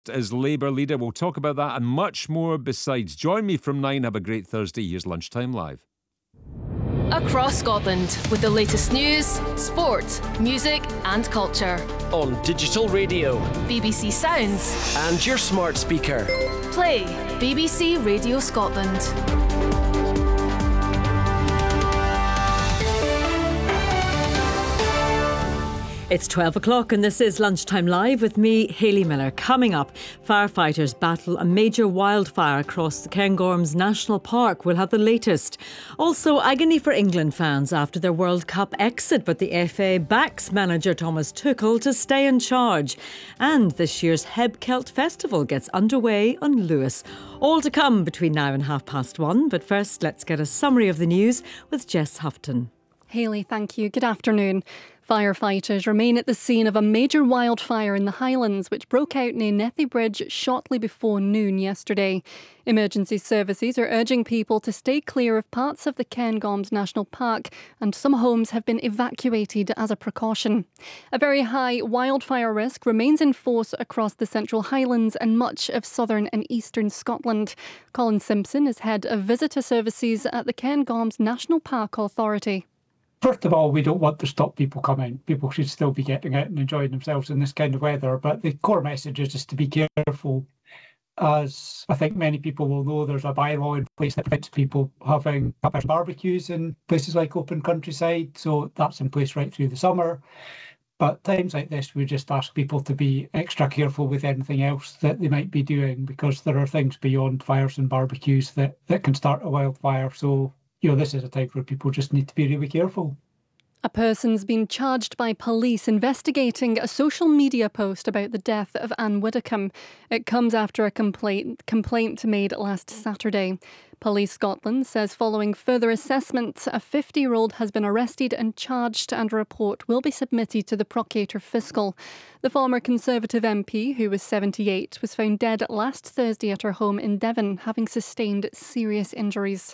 as Labour leader. We'll talk about that and much more besides. Join me from 9. Have a great Thursday. Here's Lunchtime Live. Across Scotland with the latest news, sport, music and culture. On digital radio, BBC Sounds and your smart speaker. Play BBC Radio Scotland. It's 12 o'clock and this is Lunchtime Live with me, Hayley Miller. Coming up, firefighters battle a major wildfire across the Cairngorms National Park. We'll have the latest. Also, agony for England fans after their World Cup exit, but the FA backs manager Thomas Tuchel to stay in charge. And this year's Heb Celt Festival gets underway on Lewis. All to come between now and 1:30. But first, let's get a summary of the news with Jess Houghton. Hayley, thank you. Good afternoon. Firefighters remain at the scene of a major wildfire in the Highlands, which broke out near Nethy Bridge shortly before noon yesterday. Emergency services are urging people to stay clear of parts of the Cairngorms National Park, and some homes have been evacuated as a precaution. A very high wildfire risk remains in force across the Central Highlands and much of southern and eastern Scotland. Colin Simpson is head of visitor services at the Cairngorms National Park Authority. First of all, we don't want to stop people coming. People should still be getting out and enjoying themselves in this kind of weather. But the core message is just to be careful. As I think many people will know, there's a bylaw in place that prevents people having barbecues in places like open countryside. So that's in place right through the summer. But times like this, we just ask people to be extra careful with anything else that they might be doing, because there are things beyond fires and barbecues that can start a wildfire. So this is a time where people just need to be really careful. A person's been charged by police investigating a social media post about the death of Anne Widdecombe. It comes after a complaint made last Saturday. Police Scotland says following further assessment, a 50-year-old has been arrested and charged, and a report will be submitted to the Procurator Fiscal. The former Conservative MP, who was 78, was found dead last Thursday at her home in Devon, having sustained serious injuries.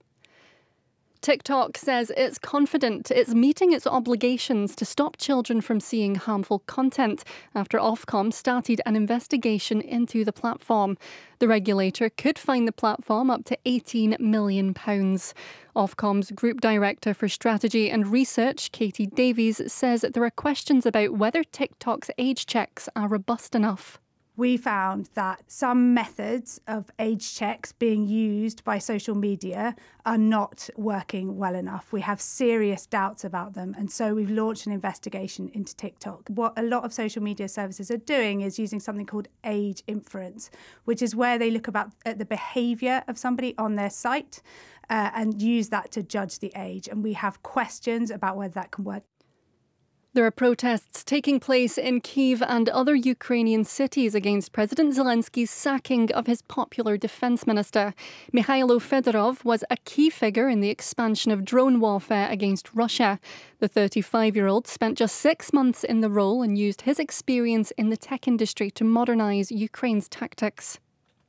TikTok says it's confident it's meeting its obligations to stop children from seeing harmful content after Ofcom started an investigation into the platform. The regulator could fine the platform up to £18 million. Ofcom's Group Director for Strategy and Research, Katie Davies, says there are questions about whether TikTok's age checks are robust enough. We found that some methods of age checks being used by social media are not working well enough. We have serious doubts about them, and so we've launched an investigation into TikTok. What a lot of social media services are doing is using something called age inference, which is where they look at the behaviour of somebody on their site and use that to judge the age. And we have questions about whether that can work. There are protests taking place in Kyiv and other Ukrainian cities against President Zelensky's sacking of his popular defence minister. Mikhailo Fedorov was a key figure in the expansion of drone warfare against Russia. The 35-year-old spent just 6 months in the role and used his experience in the tech industry to modernise Ukraine's tactics.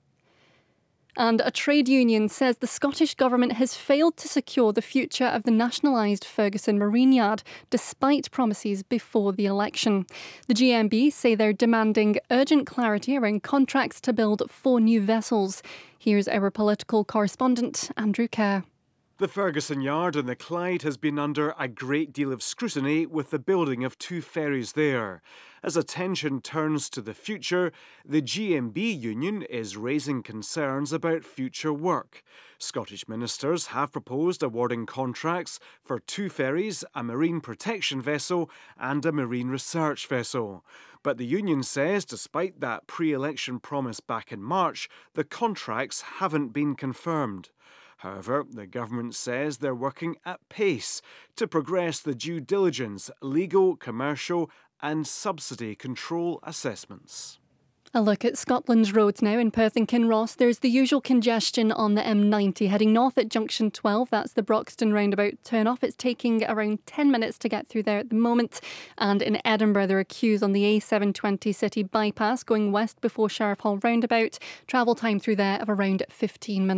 And a trade union says the Scottish Government has failed to secure the future of the nationalised Ferguson Marine Yard, despite promises before the election. The GMB say they're demanding urgent clarity around contracts to build 4 new vessels. Here's our political correspondent, Andrew Kerr. The Ferguson Yard in the Clyde has been under a great deal of scrutiny with the building of 2 ferries there. As attention turns to the future, the GMB union is raising concerns about future work. Scottish ministers have proposed awarding contracts for 2 ferries, a marine protection vessel and a marine research vessel. But the union says despite that pre-election promise back in March, the contracts haven't been confirmed. However, the government says they're working at pace to progress the due diligence, legal, commercial and subsidy control assessments. A look at Scotland's roads now. In Perth and Kinross, there's the usual congestion on the M90 heading north at junction 12. That's the Broxton roundabout turn-off. It's taking around 10 minutes to get through there at the moment. And in Edinburgh, there are queues on the A720 city bypass going west before Sheriff Hall roundabout. Travel time through there of around 15 minutes.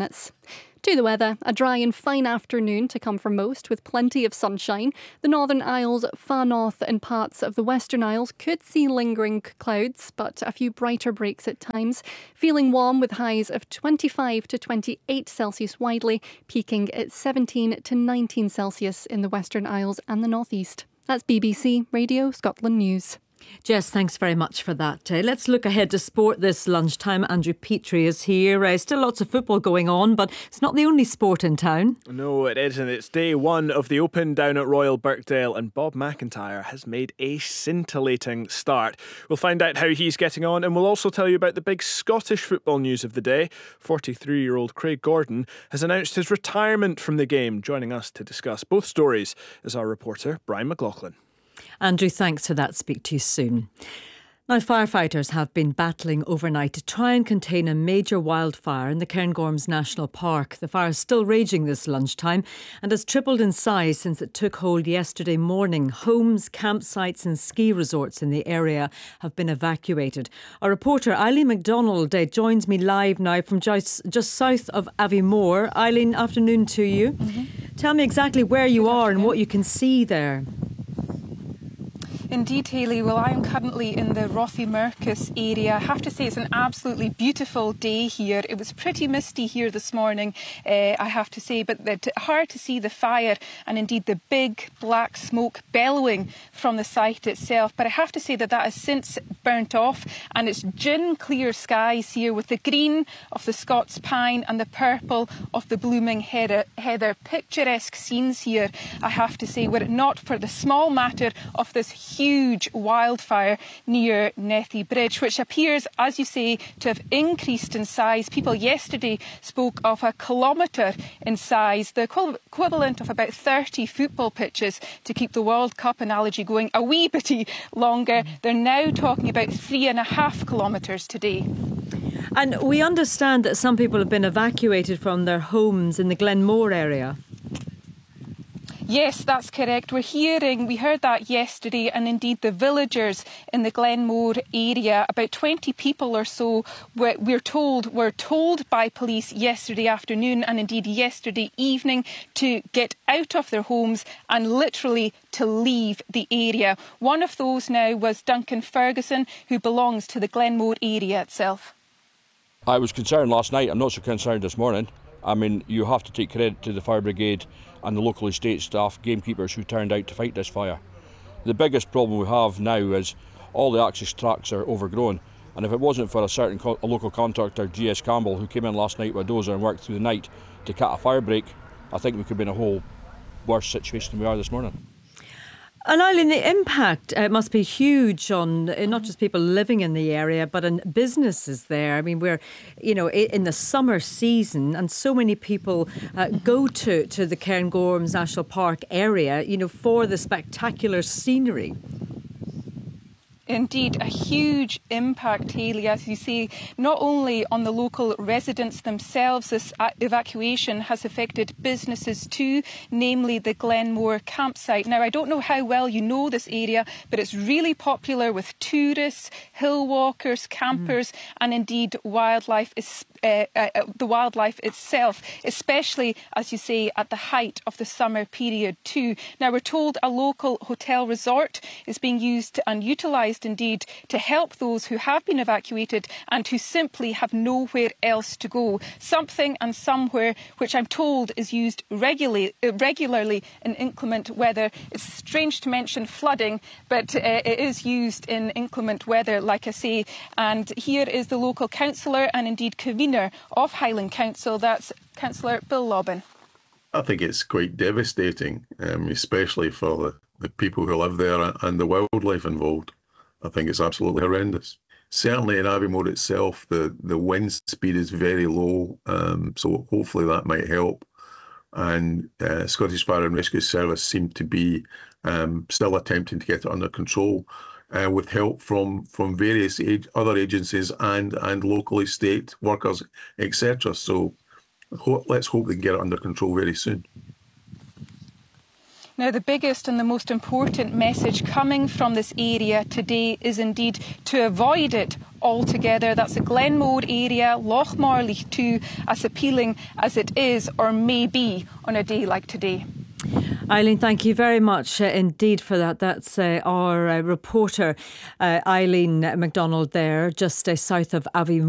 To the weather, a dry and fine afternoon to come for most with plenty of sunshine. The Northern Isles, far north and parts of the Western Isles could see lingering clouds, but a few brighter breaks at times. Feeling warm with highs of 25 to 28 Celsius widely, peaking at 17 to 19 Celsius in the Western Isles and the northeast. That's BBC Radio Scotland News. Jess, thanks very much for that. Let's look ahead to sport this lunchtime. Andrew Petrie is here. Still lots of football going on, but it's not the only sport in town. No, it isn't. It's day one of the Open down at Royal Birkdale, and Bob McIntyre has made a scintillating start. We'll find out how he's getting on, and we'll also tell you about the big Scottish football news of the day. 43-year-old Craig Gordon has announced his retirement from the game. Joining us to discuss both stories is our reporter, Brian McLaughlin. Andrew, thanks for that. Speak to you soon. Now, firefighters have been battling overnight to try and contain a major wildfire in the Cairngorms National Park. The fire is still raging this lunchtime and has tripled in size since it took hold yesterday morning. Homes, campsites and ski resorts in the area have been evacuated. Our reporter Eileen McDonald joins me live now from just south of Aviemore. Eileen, afternoon to you. Tell me exactly where you are and what you can see there. Indeed, Hayley. Well, I am currently in the Rothiemurchus area. I have to say it's an absolutely beautiful day here. It was pretty misty here this morning, I have to say, but it's hard to see the fire and indeed the big black smoke bellowing from the site itself. But I have to say that has since burnt off, and it's gin clear skies here with the green of the Scots pine and the purple of the blooming heather. Picturesque scenes here, I have to say, were it not for the small matter of this huge wildfire near Nethy Bridge, which appears, as you say, to have increased in size. People yesterday spoke of a kilometre in size, the equivalent of about 30 football pitches, to keep the World Cup analogy going a wee bit longer. They're now talking about 3.5 kilometres today. And we understand that some people have been evacuated from their homes in the Glenmore area. Yes, that's correct. We heard that yesterday, and indeed the villagers in the Glenmore area, about 20 people or so, were told by police yesterday afternoon and indeed yesterday evening to get out of their homes and literally to leave the area. One of those now was Duncan Ferguson, who belongs to the Glenmore area itself. I was concerned last night. I'm not so concerned this morning. I mean, you have to take credit to the fire brigade and the local estate staff, gamekeepers who turned out to fight this fire. The biggest problem we have now is all the access tracks are overgrown, and if it wasn't for a local contractor, GS Campbell, who came in last night with a dozer and worked through the night to cut a fire break, I think we could be in a whole worse situation than we are this morning. And Eileen, the impact must be huge on not just people living in the area, but on businesses there. I mean, we're, in the summer season, and so many people go to the Cairngorms National Park area, for the spectacular scenery. Indeed, a huge impact, Hayley, as you say, not only on the local residents themselves. This evacuation has affected businesses too, namely the Glenmore campsite. Now, I don't know how well you know this area, but it's really popular with tourists, hill walkers, campers, and indeed wildlife the wildlife itself, especially, as you say, at the height of the summer period too. Now, we're told a local hotel resort is being used and utilised indeed to help those who have been evacuated and who simply have nowhere else to go. Something and somewhere which I'm told is used regularly in inclement weather. It's strange to mention flooding, but it is used in inclement weather, like I say. And here is the local councillor and indeed convener of Highland Council, that's Councillor Bill Lobbin. I think it's quite devastating, especially for the people who live there and the wildlife involved. I think it's absolutely horrendous. Certainly in Aviemore itself, the wind speed is very low, so hopefully that might help. And Scottish Fire and Rescue Service seem to be still attempting to get it under control. With help from various other agencies and local estate workers, etc. So let's hope they can get it under control very soon. Now, the biggest and the most important message coming from this area today is indeed to avoid it altogether. That's the Glenmore area, Lochmarlie too, as appealing as it is or may be on a day like today. Eileen, thank you very much indeed for that. That's our reporter, Eileen McDonald there, just south of Aviemore.